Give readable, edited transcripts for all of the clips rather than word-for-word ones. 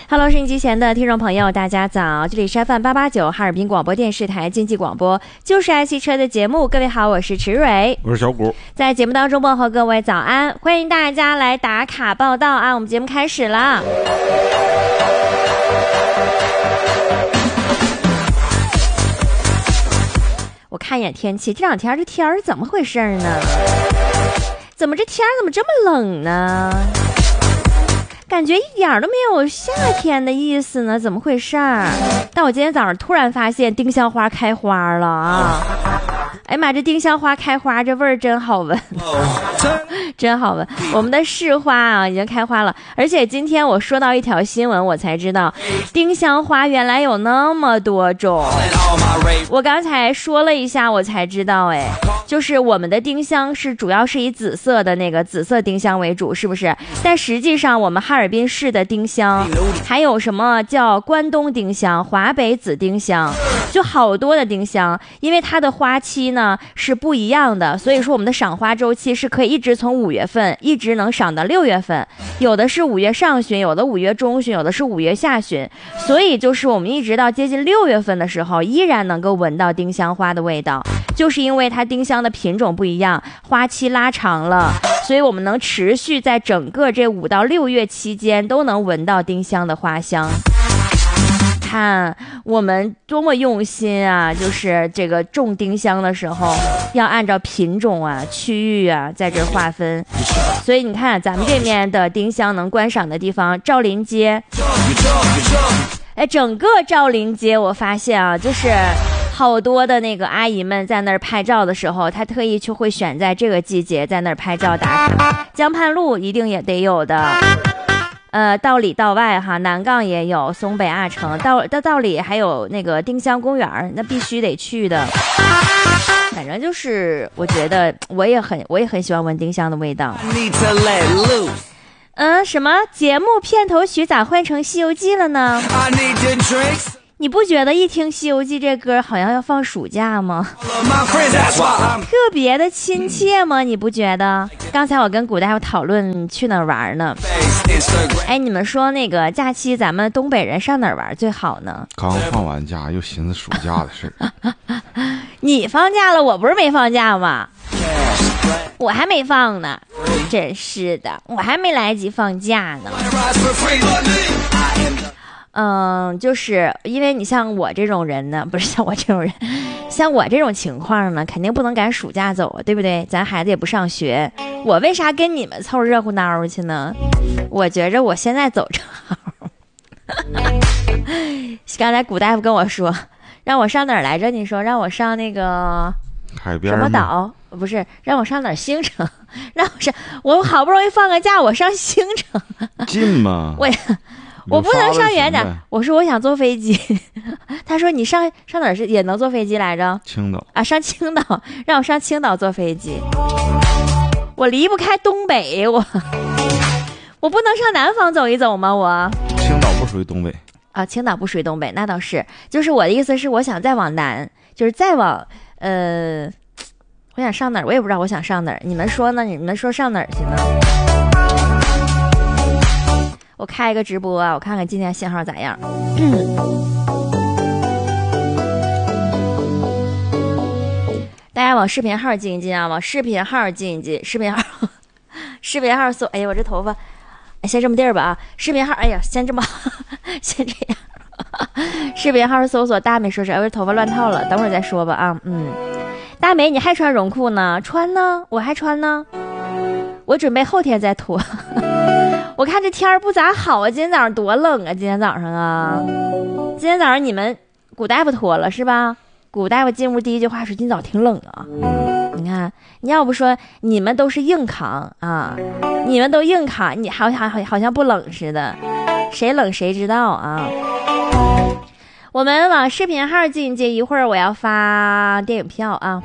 Hello， 收音机前的听众朋友，大家早！这里是 FM889哈尔滨广播电视台经济广播，就是爱汽车的节目。各位好，我是池蕊， 我是小谷。 在节目当中问候各位早安，欢迎大家来打卡报道啊！我们节目开始了。我看一眼天气，这两天这天儿怎么回事呢？怎么这天儿怎么这么冷呢？感觉一点都没有夏天的意思呢，怎么回事儿？但我今天早上突然发现丁香花开花了啊！哎妈，这丁香花开花，这味儿真好闻，真好闻。我们的市花啊已经开花了，而且今天我说到一条新闻，我才知道丁香花原来有那么多种。我刚才说了一下，我才知道，哎，就是我们的丁香是主要是以紫色的那个紫色丁香为主，是不是？但实际上我们哈尔滨市的丁香还有什么叫关东丁香、华北紫丁香，就好多的丁香，因为它的花期呢是不一样的，所以说我们的赏花周期是可以一直从5月份一直能赏到6月份，有的是5月上旬，有的5月中旬，有的是5月下旬，所以就是我们一直到接近6月份的时候依然能够闻到丁香花的味道，就是因为它丁香的品种不一样，花期拉长了，所以我们能持续在整个这5到6月期间都能闻到丁香的花香。看我们多么用心啊，就是这个种丁香的时候要按照品种啊、区域啊在这划分，所以你看咱们这面的丁香能观赏的地方，兆林街，哎，整个兆林街我发现啊，就是好多的那个阿姨们在那儿拍照的时候，她特意就会选在这个季节在那儿拍照打卡。江畔路一定也得有的，道里道外哈，南杠也有，松北阿城道里还有那个丁香公园，那必须得去的。反正就是我觉得我也很喜欢闻丁香的味道。什么节目片头曲咋换成《西游记》了呢？你不觉得一听《西游记》这歌好像要放暑假吗？特别的亲切吗？你不觉得？刚才我跟古大夫讨论去哪儿玩呢？哎，你们说那个假期咱们东北人上哪儿玩最好呢？ 刚放完假又寻思暑假的事儿。 你放假了，我不是没放假吗？我还没放呢，真是的，我还没来及放假呢。就是因为你像我这种人呢，不是像我这种人，像我这种情况呢，肯定不能赶暑假走啊，对不对？咱孩子也不上学，我为啥跟你们凑热乎闹去呢？我觉着我现在走正好。刚才古大夫跟我说，让我上哪儿来着？你说让我上那个海边什么岛？不是，让我上哪儿？兴城？让我上，我好不容易放个假，我上兴城。 近吗？ 我不能上远点，我说我想坐飞机。他说你上哪儿是也能坐飞机来着？ 青岛啊，上青岛，让我上青岛坐飞机。我离不开东北，我不能上南方走一走吗？我青岛不属于东北啊，青岛不属于东北，那倒是。就是我的意思是，我想再往南，就是再往我想上哪儿，我也不知道我想上哪儿。你们说呢？你们说上哪儿去呢？我开一个直播啊，我看看今天信号咋样。大家往视频号进一进啊，往视频号进一进，视频号搜，哎呀，我这头发，先这么地儿吧啊，视频号，哎呀，先这么，先这样。视频号搜索大美说是，我这头发乱套了，等会儿再说吧啊。大美，你还穿绒裤呢？穿呢，我还穿呢，我准备后天再脱。我看这天儿不咋好啊，今天早上多冷啊！今天早上你们古大夫脱了是吧？古大夫进屋第一句话说：“今早挺冷啊。”你看，你要不说你们都是硬扛啊，你们都硬扛，你好像不冷似的，谁冷谁知道啊？我们往视频号进去，一会儿我要发电影票啊。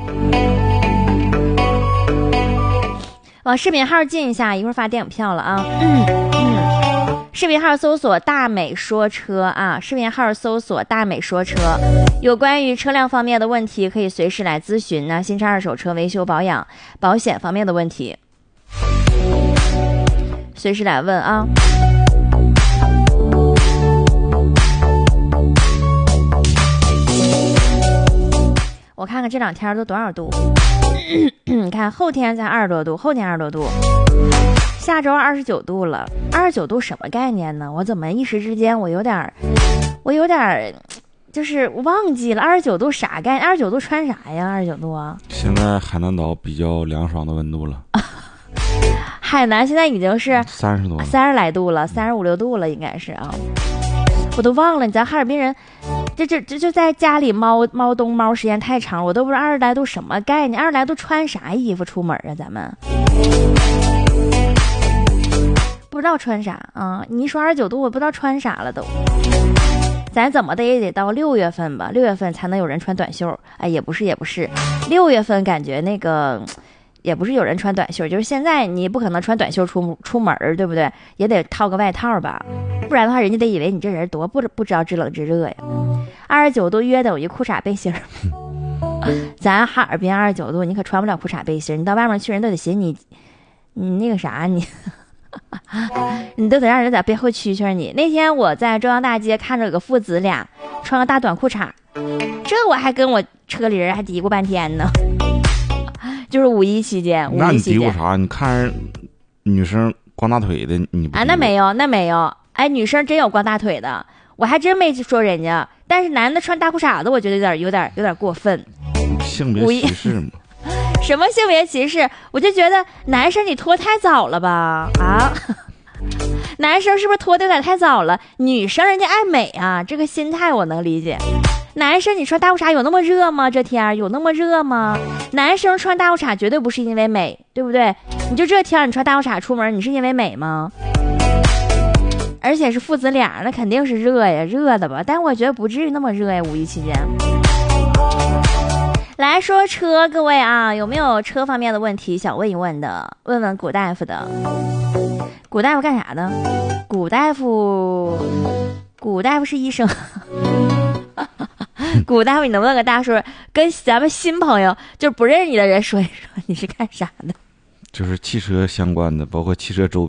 往视频号进一下，一会儿发电影票了啊。视频号搜索大美说车啊，视频号搜索大美说车，有关于车辆方面的问题可以随时来咨询呢，新车二手车维修保养保险方面的问题随时来问啊。 看这2天都多少度？你看后天才20多度，后天20多度，下周29度了。29度什么概念呢？我怎么一时之间我有点就是忘记了29度啥概念？29度穿啥呀？29度啊！ 现在海南岛比较凉爽的温度了。 海南现在已经是 30多了 ，30来度了，35、6度了，应该是啊。我都忘了，你咱哈尔滨人，就在家里猫冬猫时间太长，我都不知道20来度什么概念。20来度穿啥衣服出门啊？咱们不知道穿啥啊？你一说29度，我不知道穿啥了都。咱怎么的也得到6月份吧，6月份才能有人穿短袖。哎，也不是，6月份感觉那个也不是有人穿短袖，就是现在你不可能穿短袖出门，对不对？也得套个外套吧，不然的话人家得以为你这人多不知道知冷知热呀。29度约等于裤衩背心儿，咱哈尔滨29度，你可穿不了裤衩背心儿，你到外面去人都得寻你那个啥你。你都得让人在背后蛐蛐你。那天我在中央大街看着有个父子俩穿个大短裤衩，这我还跟我车里人还嘀咕半天呢。就是五一期间， 那你嘀咕啥？你看人女生光大腿的，你不啊？那没有，哎，女生真有光大腿的，我还真没说人家。但是男的穿大裤衩子，我觉得有点过分。 性别歧视嘛？ 什么性别歧视？我就觉得男生你脱太早了吧？啊，男生是不是脱的有点太早了？女生人家爱美啊，这个心态我能理解。男生你穿大裤衩有那么热吗？这天有那么热吗？男生穿大裤衩绝对不是因为美，对不对？你就这天你穿大裤衩出门，你是因为美吗？而且是父子俩，那肯定是热呀，热的吧？但我觉得不至于那么热呀，五一期间。来说车，各位啊，有没有车方面的问题想问一问的？问问古大夫的。古大夫干啥的？古大夫是医生。古大夫，你能不能跟大家说，跟咱们新朋友，就不认识你的人说一说，你是干啥的？ 就是汽车相关的，包括汽车周